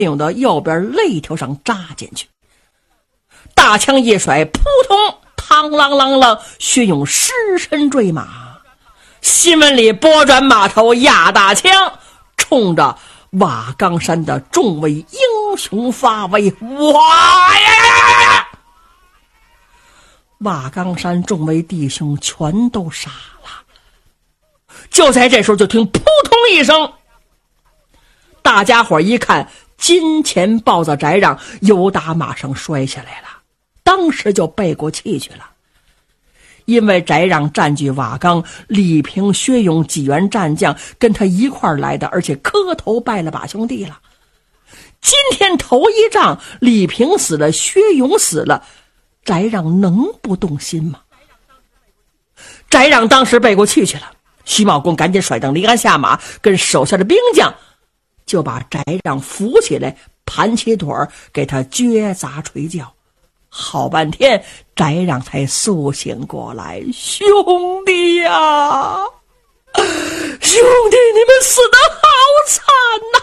勇的右边肋条上扎进去，大枪一甩，扑通，嘡啷啷啷，薛勇失身坠马。新闻里拨转马头，压大枪，冲着瓦岗山的众位英雄发威。哇呀！瓦岗山众位弟兄全都傻了。就在这时候，就听扑通一声，大家伙一看，金钱豹子翟让由打马上摔下来了，当时就背过气去了。因为翟让占据瓦岗，李平、薛勇几员战将跟他一块儿来的，而且磕头拜了把兄弟了。今天头一仗，李平死了，薛勇死了，翟让能不动心吗？翟让当时背过气去了，徐茂公赶紧甩蹬离鞍下马，跟手下的兵将就把翟让扶起来，盘起腿给他撅砸捶叫。好半天，翟让才苏醒过来。兄弟呀，兄弟，你们死得好惨呐！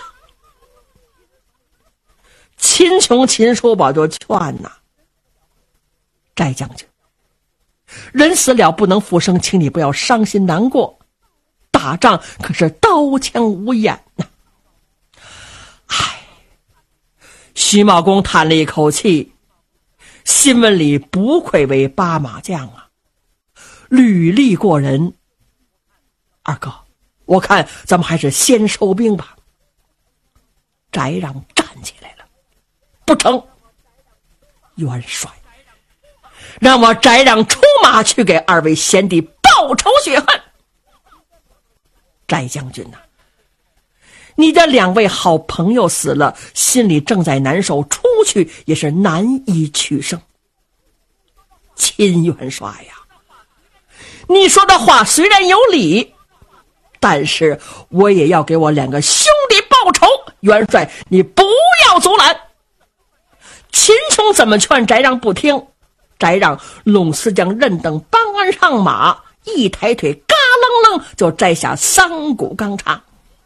秦琼、秦叔宝就劝呐：翟将军，人死了不能复生，请你不要伤心难过。打仗可是刀枪无眼呐。唉，徐茂公叹了一口气。新闻里不愧为八马将啊，履历过人。二哥，我看咱们还是先收兵吧。翟让站起来了，不成，元帅，让我翟让出马去给二位贤弟报仇雪恨。翟将军呐，你的两位好朋友死了，心里正在难受，出去也是难以取胜。秦元帅呀，你说的话虽然有理，但是我也要给我两个兄弟报仇。元帅，你不要阻拦。秦琼怎么劝翟让不听，翟让拢司将任等搬鞍上马，一抬腿嘎楞楞就摘下三股钢叉。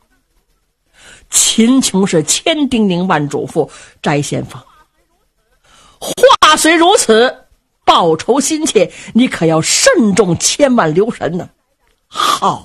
秦琼是千叮咛万嘱咐，翟先锋，话虽如此，报仇心切，你可要慎重，千万留神呢。好，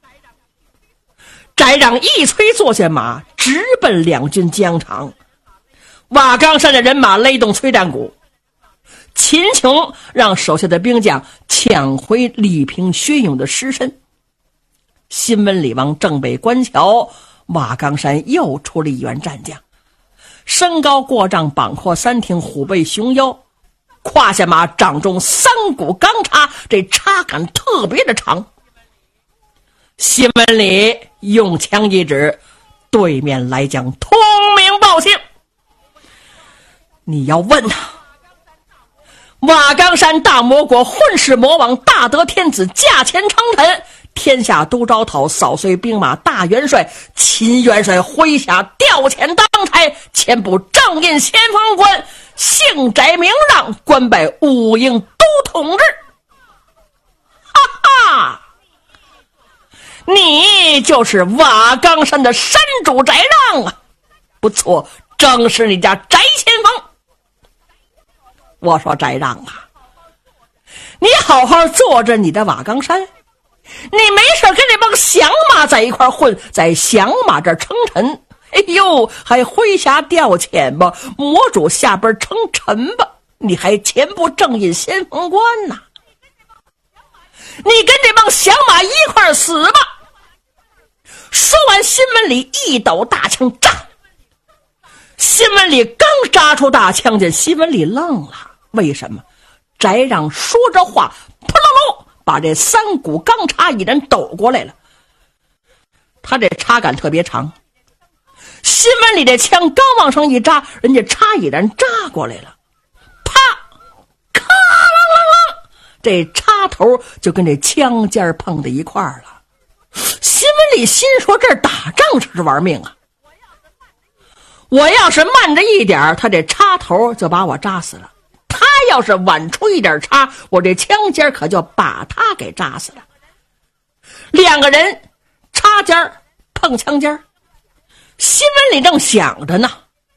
翟让一催坐下马，直奔两军疆场。瓦岗山的人马勒动催战鼓，秦琼让手下的兵将抢回李平、薛勇的尸身。新闻里往正北关桥，瓦岗山又出了一员战将，身高过丈，膀阔三挺，虎背熊腰，胯下马掌中三股钢叉，这叉杆特别的长。新闻里用枪一指，对面来将通名报姓。你要问他，瓦岗山大魔国混世魔王大德天子驾前称臣，天下都招讨，扫碎兵马大元帅秦元帅麾下调遣当差，前部正印先锋官，姓翟名让，官拜武营都统制。哈哈，你就是瓦岗山的山主翟让啊！不错，正是你家翟先锋。我说翟让啊，你好好坐着你的瓦岗山，你没事跟这帮响马在一块混，在响马这称臣，哎呦，还麾下调遣吧，魔主下边称臣吧，你还前部正印先锋官呐，你跟这帮响马一块死吧。说完，新闻里一抖大枪，炸。新闻里刚扎出大枪，见新闻里愣了。为什么？翟让说着话，扑隆隆把这三股钢叉一人抖过来了。他这叉杆特别长，新闻里的枪刚往上一扎，人家叉已然扎过来了，啪，咔啷啷啷，这叉头就跟这枪尖碰在一块儿了。新闻里心说，这打仗是玩命啊！我要是慢着一点，他这叉头就把我扎死了。他要是晚出一点叉，我这枪尖可就把他给扎死了。两个人叉尖碰枪尖，新闻里正想着呢，